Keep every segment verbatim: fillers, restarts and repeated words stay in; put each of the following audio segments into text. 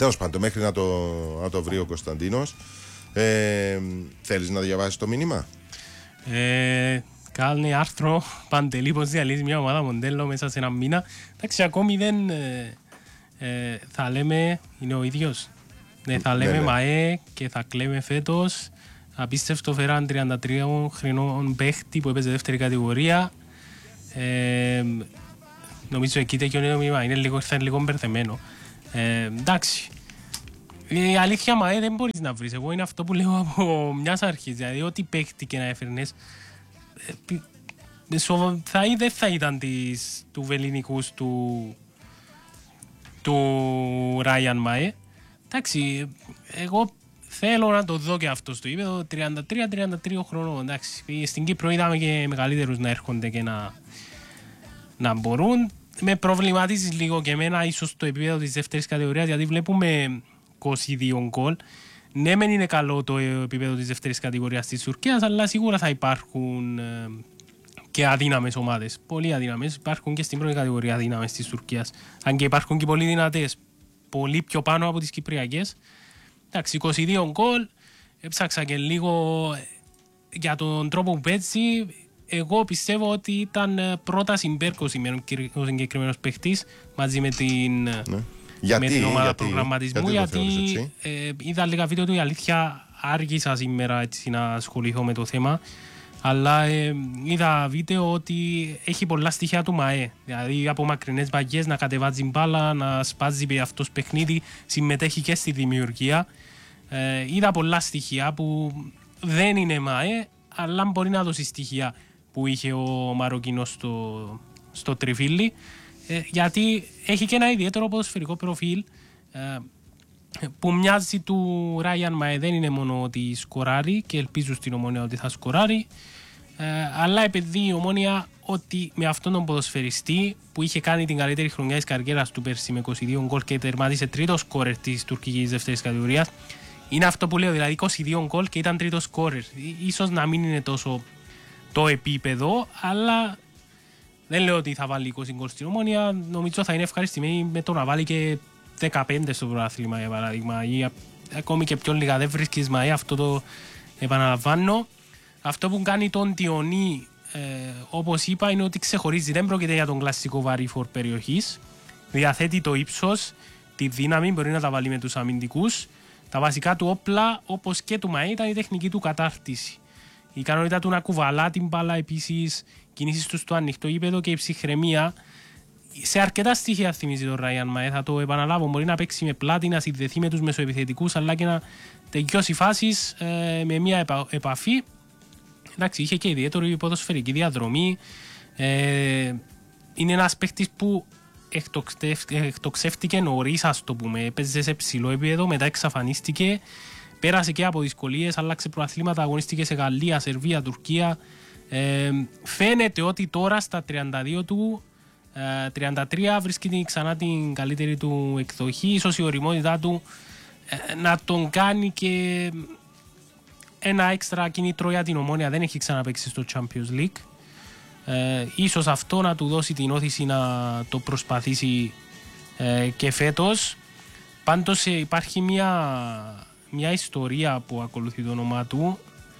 Τέλος πάντων, μέχρι να το, να το βρει ο Κωνσταντίνος. Ε, θέλεις να διαβάσεις το μήνυμα? Ε, κάνει άρθρο Παντελή πως διαλύσει μια ομάδα μοντέλο μέσα σε ένα μήνα. Εντάξει, ακόμη δεν ε, ε, θα λέμε είναι ο ίδιος. Ναι, θα λέμε ναι, ναι. ΜΑΕ και θα κλαίμε φέτος. Απίστευτο, φέραν τριάντα τρία χρονών παίχτη που έπαιζε δεύτερη κατηγορία. Ε, νομίζω εκεί τελειώνει το μήνυμα, είναι λίγο, ήρθαν λίγο μπερδεμένο. Ε, εντάξει, η αλήθεια ΜΑΕ δεν μπορείς να βρεις. Εγώ είναι αυτό που λέω από μιας αρχής. Δηλαδή, ό,τι παίχτη και να έφερνες, θα ή δεν θα ήταν της, του βεληνικούς του, του Ράιαν ΜΑΕ. Εντάξει, εγώ θέλω να το δω και αυτό στο ύπεδο. τριάντα τρία τριάντα τρία χρονών. Εντάξει, στην Κύπρο είδαμε και μεγαλύτερους να έρχονται και να, να μπορούν. Με προβληματίζεις λίγο και εμένα ίσως το επίπεδο της δεύτερης κατηγορίας, γιατί βλέπουμε είκοσι δύο γκολ. Ναι, μεν είναι καλό το επίπεδο της δεύτερης κατηγορίας της Τουρκίας, αλλά σίγουρα θα υπάρχουν ε, και αδύναμες ομάδες. Πολύ αδύναμες. Υπάρχουν και στην πρώτη κατηγορία αδύναμες της Τουρκίας. Αν και υπάρχουν και πολύ δυνατές. Πολύ πιο πάνω από τις Κυπριακές. Εντάξει, είκοσι δύο γκολ. Έψαξα και λίγο για τον τρόπο που παίζει. Εγώ πιστεύω ότι ήταν πρώτα συμπέρκωση ο συγκεκριμένος παίχτης μαζί με την, ναι. γιατί, με την ομάδα γιατί, προγραμματισμού. Γιατί, γιατί ε, είδα λίγα βίντεο του, η αλήθεια άργησα σήμερα έτσι, να ασχοληθώ με το θέμα. Αλλά ε, είδα βίντεο ότι έχει πολλά στοιχεία του ΜΑΕ. Δηλαδή από μακρινές βαγιές να κατεβάζει μπάλα, να σπάζει αυτός παιχνίδι, συμμετέχει και στη δημιουργία. Ε, είδα πολλά στοιχεία που δεν είναι ΜΑΕ, αλλά μπορεί να δώσει στοιχεία που είχε ο Μαροκινός στο, στο τριφύλι. Ε, γιατί έχει και ένα ιδιαίτερο ποδοσφαιρικό προφίλ ε, που μοιάζει του Ράιαν ΜΑΕ. Δεν είναι μόνο ότι σκοράρει και ελπίζω στην Ομόνια ότι θα σκοράρει, ε, αλλά επειδή η Ομόνια ότι με αυτόν τον ποδοσφαιριστή που είχε κάνει την καλύτερη χρονιά της καριέρας του πέρσι με είκοσι δύο γκολ και τερμάτισε τρίτος σκόρερ της τουρκικής δεύτερης κατηγορίας, είναι αυτό που λέω, δηλαδή είκοσι δύο γκολ και ήταν τρίτος σκόρερ. Ίσως να μην είναι τόσο το επίπεδο, αλλά δεν λέω ότι θα βάλει είκοσι γκολ στην Ομόνια. Νομίζω θα είναι ευχαριστημένη με το να βάλει και δεκαπέντε στο πρωτάθλημα, για παράδειγμα, ή ακόμη και πιο λίγα. Δεν βρίσκεις ΜΑΕ, αυτό το επαναλαμβάνω. Αυτό που κάνει τον Τιονί, ε, όπως είπα, είναι ότι ξεχωρίζει. Δεν πρόκειται για τον κλασικό βαρύφορ περιοχής. Διαθέτει το ύψος, τη δύναμη, μπορεί να τα βάλει με τους αμυντικούς. Τα βασικά του όπλα, όπως και του ΜΑΕ, ήταν η τεχνική του κατάρτιση. Η ικανότητα του να κουβαλά την μπάλα, επίσης, κινήσεις του στο ανοιχτό γήπεδο και η ψυχραιμία. Σε αρκετά στοιχεία θυμίζει τον Ράιαν ΜΑΕ, θα το επαναλάβω. Μπορεί να παίξει με πλάτη, να συνδεθεί με τους μεσοεπιθετικούς, αλλά και να τελειώσει φάσεις ε, με μια επα, επαφή. Εντάξει, είχε και ιδιαίτερη ποδοσφαιρική διαδρομή. Ε, είναι ένας παίκτης που εκτοξεύτηκε νωρίς, ας το πούμε. Έπαιζε σε ψηλό επίπεδο, μετά εξαφανίστηκε. Πέρασε και από δυσκολίες, άλλαξε προαθλήματα, αγωνίστηκε σε Γαλλία, Σερβία, Τουρκία. Ε, φαίνεται ότι τώρα στα τριάντα δύο του, ε, τριάντα τρία βρίσκεται ξανά την καλύτερη του εκδοχή. Ίσως η ωριμότητά του ε, να τον κάνει και ένα έξτρα κίνητρο για την Ομόνια. Δεν έχει ξαναπαίξει στο Champions League. Ε, ίσως αυτό να του δώσει την όθηση να το προσπαθήσει ε, και φέτος. Πάντως ε, υπάρχει μια, μια ιστορία που ακολουθεί το όνομά του.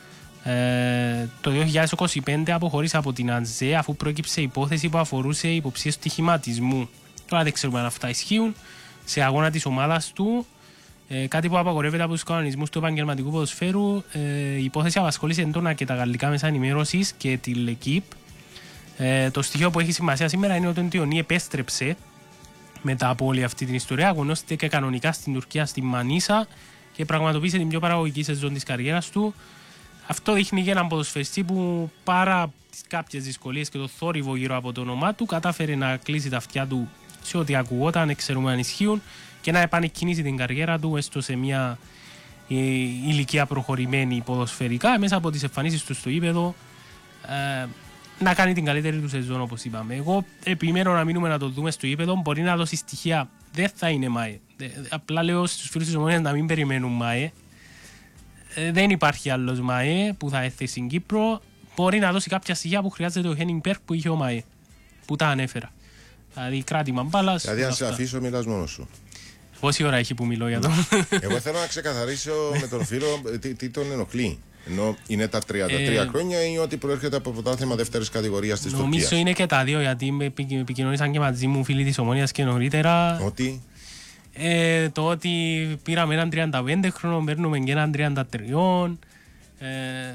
Ε, το δύο χιλιάδες είκοσι πέντε αποχώρησε από την Αντζέ αφού πρόκυψε υπόθεση που αφορούσε υποψίες στοιχηματισμού. Τώρα δεν ξέρουμε αν αυτά ισχύουν. Σε αγώνα της ομάδας του, ε, κάτι που απαγορεύεται από τους κανονισμούς του επαγγελματικού ποδοσφαίρου, ε, η υπόθεση απασχόλησε έντονα και τα γαλλικά μέσα ενημέρωσης και τη L'Equipe. Ε, το στοιχείο που έχει σημασία σήμερα είναι ότι ο Τιονί επέστρεψε μετά από όλη αυτή την ιστορία. Αγωνίστηκε κανονικά στην Τουρκία, στη Μανίσα και πραγματοποίησε την πιο παραγωγική σεζόν της καριέρας του. Αυτό δείχνει για έναν ποδοσφαιριστή που παρά κάποιες δυσκολίες και το θόρυβο γύρω από το όνομά του κατάφερε να κλείσει τα αυτιά του σε ό,τι ακουγόταν, δεν ξέρουμε αν ισχύουν, και να επανεκκινήσει την καριέρα του έστω σε μια ε, ηλικία προχωρημένη ποδοσφαιρικά, μέσα από τις εμφανίσεις του στο γήπεδο, ε, να κάνει την καλύτερη του σεζόν, όπως είπαμε. Εγώ επιμένω να μείνουμε να το δούμε στο γήπεδο. Μπορεί να δώσει στοιχεία, δεν θα είναι ΜΑΕ. Απλά λέω στους φίλους της Ομόνιας να μην περιμένουν ΜΑΕ. Ε, δεν υπάρχει άλλος ΜΑΕ που θα έρθει στην Κύπρο. Μπορεί να δώσει κάποια στοιχεία που χρειάζεται ο Χένινγκ Μπέρκ που είχε ο ΜΑΕ, που τα ανέφερα. Δηλαδή κράτημα μπάλας. Δηλαδή αν σε αφήσω μιλάς μόνος σου. Πόση ώρα έχει που μιλώ για το. Εγώ θέλω να ξεκαθαρίσω με τον φίλο τι, τι τον ενοχλεί. Ενώ είναι τα τριάντα τρία ε, χρόνια ή ότι προέρχεται από πρωτάθλημα δεύτερης κατηγορίας της Τουρκίας. Νομίζω είναι και τα δύο, γιατί με επικοινωνήσαν και μαζί μου φίλοι της Ομόνοιας και νωρίτερα. Ότι. Ε, το ότι πήραμε έναν τριάντα πέντε χρόνο, παίρνουμε και έναν τριάντα τρία. Ε,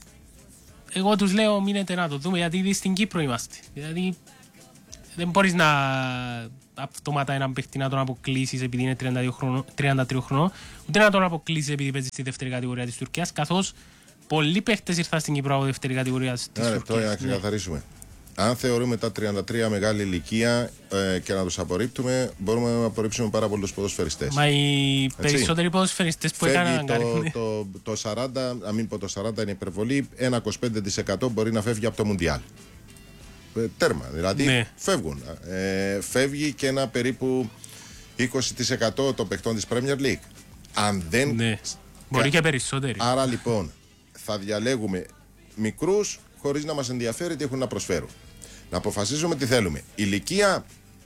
εγώ τους λέω μείνετε να το δούμε, γιατί ήδη στην Κύπρο είμαστε. Δηλαδή δεν μπορείς να αυτόματα έναν παίχτη να τον αποκλείσεις επειδή είναι τριάντα δύο χρονών, τριάντα τρία χρονών, ούτε να τον αποκλείσεις επειδή παίζει στη δεύτερη κατηγορία της Τουρκίας, καθώς πολλοί παίχτες ήρθαν στην Κύπρο από δεύτερη κατηγορία της Τουρκίας. Άρα, τώρα να ξεκαθαρίσουμε. Αν θεωρούμε τα τριάντα τρία μεγάλη ηλικία ε, και να τους απορρίπτουμε, μπορούμε να απορρίψουμε πάρα πολλούς ποδοσφαιριστές. Μα οι Έτσι. περισσότεροι ποδοσφαιριστές που έκαναν το, το, το, το σαράντα, να μην πω το σαράντα είναι υπερβολή, ένα είκοσι πέντε τοις εκατό μπορεί να φεύγει από το Μουντιάλ. Ε, τέρμα, δηλαδή ναι. φεύγουν. Ε, φεύγει και ένα περίπου είκοσι τοις εκατό των παιχτών της Premier League. Αν δεν... Ναι. Μπορεί και περισσότεροι. Άρα λοιπόν θα διαλέγουμε μικρούς χωρίς να μας ενδιαφέρει τι έχουν να προσφέρουν. Να αποφασίσουμε τι θέλουμε. Ηλικία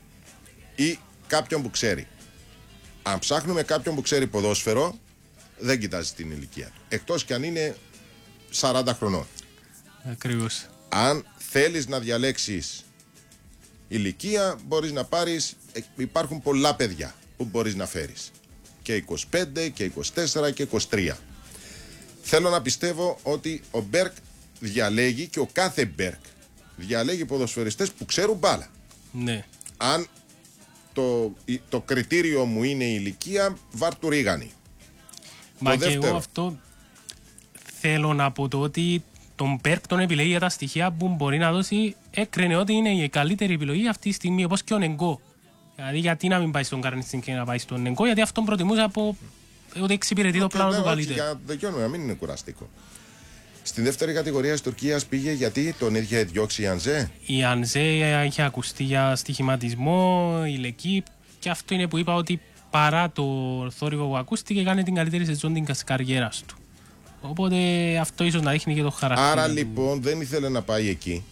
ή κάποιον που ξέρει. Αν ψάχνουμε κάποιον που ξέρει ποδόσφαιρο, δεν κοιτάζει την ηλικία. Εκτός κι αν είναι σαράντα χρονών. Ακριβώς. Αν θέλεις να διαλέξεις ηλικία, μπορείς να πάρεις, υπάρχουν πολλά παιδιά που μπορείς να φέρεις. Και είκοσι πέντε και είκοσι τέσσερα και είκοσι τρία. Θέλω να πιστεύω ότι ο Μπέρκ διαλέγει και ο κάθε Μπέρκ διαλέγει ποδοσφαιριστές που ξέρουν μπάλα. Ναι. Αν το, το κριτήριο μου είναι η ηλικία, βάρ του Ρίγανη. Μα το και δεύτερο. Εγώ αυτό θέλω να πω το ότι τον Μπέρκ τον επιλέγει για τα στοιχεία που μπορεί να δώσει, έκρινε ότι είναι η καλύτερη επιλογή αυτή τη στιγμή, όπως και ο Νεγκό. Δηλαδή γιατί να μην πάει στον Καρνιστίν και να πάει στον Νεγκό, γιατί αυτόν προτιμούσε από ότι εξυπηρετεί το πλάνο του καλύτερα. Για να δικαιώνουμε, να μην είναι κουραστικό. Στην δεύτερη κατηγορία της Τουρκίας πήγε γιατί τον είχε διώξει η Ανζέ. Η Ανζέ είχε ακουστεί για στοιχηματισμό, η Λεκύπ, και αυτό είναι που είπα ότι παρά το θόρυβο που ακούστηκε, κάνει την καλύτερη σεζόν της καριέρας του. Οπότε αυτό ίσως να δείχνει και το χαρακτήρα. Άρα του. λοιπόν δεν ήθελε να πάει εκεί.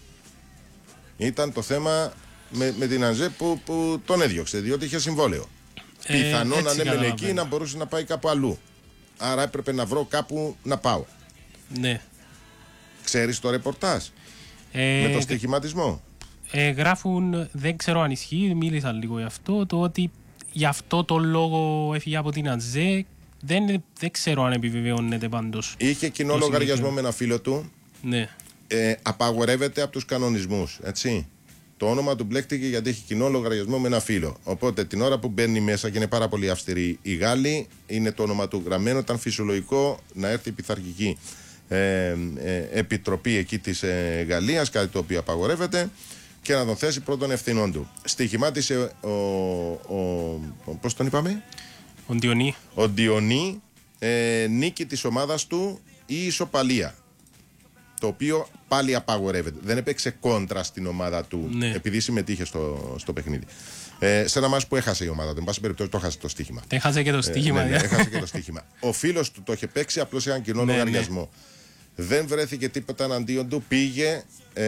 Ήταν το θέμα με, με την Ανζέ που, που τον έδιωξε, διότι είχε συμβόλαιο. Ε, Πιθανόν αν έμενε εκεί να μπορούσε να πάει κάπου αλλού. Άρα έπρεπε να βρω κάπου να πάω. Ναι. Ξέρεις το ρεπορτάζ ε, με το στοιχηματισμό. Ε, γράφουν, δεν ξέρω αν ισχύει, μίλησα λίγο γι' αυτό, το ότι γι' αυτό το λόγο έφυγε από την Ανζέ. Δεν, δεν ξέρω αν επιβεβαιώνεται πάντως. Είχε κοινό λογαριασμό με ένα φίλο του. Ναι. Ε, απαγορεύεται από τους κανονισμούς, έτσι. Το όνομα του μπλέκτηκε γιατί έχει κοινό λογαριασμό με ένα φίλο. Οπότε την ώρα που μπαίνει μέσα και είναι πάρα πολύ αυστηροί οι Γάλλοι, είναι το όνομα του γραμμένο. Ήταν φυσιολογικό να έρθει η πειθαρχική ε, ε, επιτροπή εκεί της ε, Γαλλίας, κάτι το οποίο απαγορεύεται, και να τον θέσει πρώτον ευθυνών του. Στοιχημάτισε ο, ο, ο πώς τον είπαμε? Ο Διονύ. Ο Διονύ, ε, νίκη της ομάδας του ή ισοπαλία. Το οποίο πάλι απαγορεύεται. Δεν έπαιξε κόντρα στην ομάδα του, ναι, επειδή συμμετείχε στο, στο παιχνίδι. Ε, σε ένα μάτς που έχασε η ομάδα του. Εν πάση περιπτώσει, το έχασε το στοίχημα. Έχασε και το στοίχημα. Ε, ναι, ναι, έχασε και το στοίχημα. Ο φίλος του το είχε παίξει απλώς σε έναν κοινό ναι, λογαριασμό. Ναι. Δεν βρέθηκε τίποτα εναντίον του. Πήγε.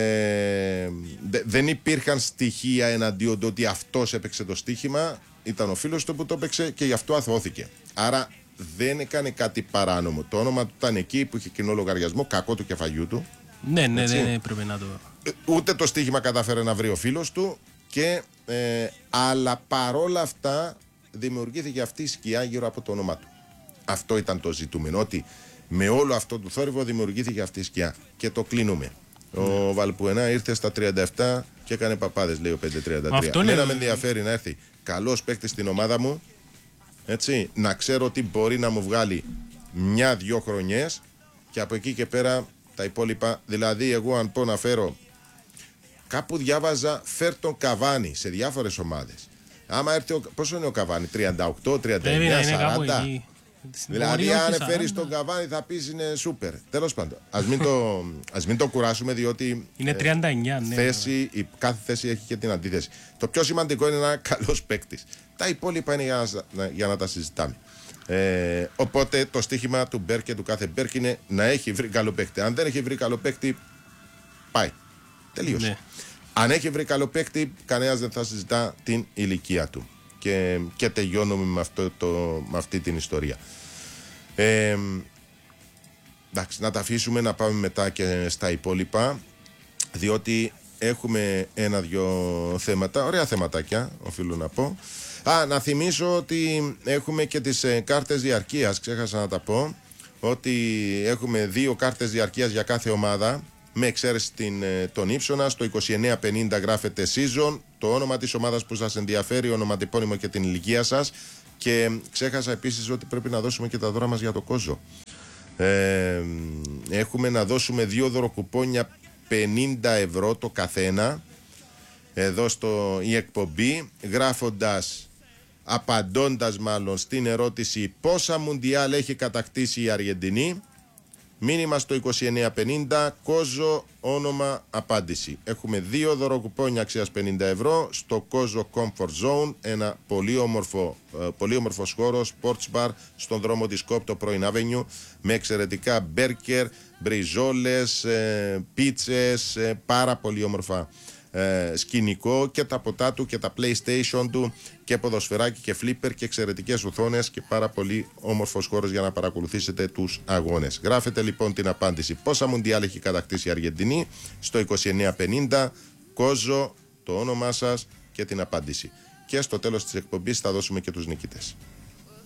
Ε, δε, δεν υπήρχαν στοιχεία εναντίον του ότι αυτός έπαιξε το στοίχημα. Ήταν ο φίλος του που το έπαιξε και γι' αυτό αθώθηκε. Άρα δεν έκανε κάτι παράνομο. Το όνομα του ήταν εκεί που είχε κοινό λογαριασμό, κακό του κεφαλιού του. Ναι, ναι, δεν ναι, έπρεπε να το. Ούτε το στοίχημα κατάφερε να βρει ο φίλος του. Και, ε, αλλά παρόλα αυτά δημιουργήθηκε αυτή η σκιά γύρω από το όνομά του. Αυτό ήταν το ζητούμενο. Ότι με όλο αυτό το θόρυβο δημιουργήθηκε αυτή η σκιά. Και το κλείνουμε. Mm. Ο Βαλπουενά ήρθε στα τριάντα επτά και έκανε παπάδες, λέει ο πέντε τριάντα τρία. Αυτό Μένα με ενδιαφέρει να έρθει καλός παίκτης στην ομάδα μου. Έτσι, να ξέρω ότι μπορεί να μου βγάλει μια-δυο χρονιές και από εκεί και πέρα τα υπόλοιπα. Δηλαδή, εγώ αν πω να φέρω, κάπου διάβαζα, φέρ τον Καβάνι σε διάφορες ομάδες. Άμα έρθει, ο, πόσο είναι ο Καβάνι, τριάντα οκτώ, τριάντα εννιά, σαράντα. Δηλαδή, αν φέρεις τον Καβάνι, θα πεις είναι σούπερ. Τέλος πάντων, ας μην, το, ας μην το κουράσουμε, διότι είναι τριάντα εννιά, ναι, θέση, η, κάθε θέση έχει και την αντίθεση. Το πιο σημαντικό είναι ένα καλός παίκτης. Τα υπόλοιπα είναι για να, για να τα συζητάμε. Ε, οπότε το στοίχημα του Μπέρκ και του κάθε Μπέρκ είναι να έχει βρει καλό παίκτη. Αν δεν έχει βρει καλό παίκτη, πάει. Τελείωσε. Ναι. Αν έχει βρει καλό παίκτη, κανένας δεν θα συζητά την ηλικία του. και, και τελειώνουμε με, αυτό το, με αυτή την ιστορία. Ε, εντάξει, να τα αφήσουμε να πάμε μετά και στα υπόλοιπα, διότι έχουμε ένα-δυο θέματα, ωραία θεματάκια, οφείλω να πω. Α, να θυμίσω ότι έχουμε και τις ε, κάρτες διαρκείας, ξέχασα να τα πω, ότι έχουμε δύο κάρτες διαρκείας για κάθε ομάδα, με εξαίρεση την, ε, τον ύψονα. Στο είκοσι εννέα πενήντα γράφεται season, το όνομα της ομάδας που σας ενδιαφέρει, ονοματεπώνυμο και την ηλικία σας. Και ξέχασα επίσης ότι πρέπει να δώσουμε και τα δώρα μας για το Κόζο. Ε, έχουμε να δώσουμε δύο δωροκουπόνια πενήντα ευρώ το καθένα εδώ στο η εκπομπή, γράφοντας, απαντώντας μάλλον στην ερώτηση πόσα μουντιάλ έχει κατακτήσει η Αργεντινή. Μήνυμα στο είκοσι εννέα πενήντα, Κόζο, όνομα, απάντηση. Έχουμε δύο δωροκουπόνια αξίας πενήντα ευρώ στο Κόζο Comfort Zone, ένα πολύ όμορφο, πολύ όμορφος χώρος, sports bar στον δρόμο της Κόπτο πρώην Avenue, με εξαιρετικά μπέρκερ, μπριζόλες, ε, πίτσες, ε, πάρα πολύ όμορφα ε, σκηνικό, και τα ποτά του και τα PlayStation του και ποδοσφαιράκι και φλίπερ και εξαιρετικές οθόνες και πάρα πολύ όμορφος χώρος για να παρακολουθήσετε τους αγώνες. Γράφετε λοιπόν την απάντηση πόσα μουντιάλ έχει κατακτήσει η Αργεντινή στο είκοσι εννέα πενήντα, Κόζο, το όνομά σας και την απάντηση. Και στο τέλος της εκπομπής θα δώσουμε και τους νικητές.